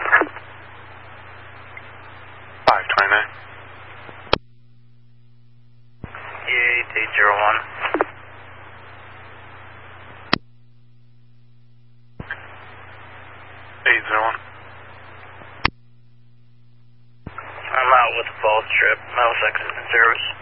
529. E8801. 801. I'm out with the fall strip. Mouse X is in service.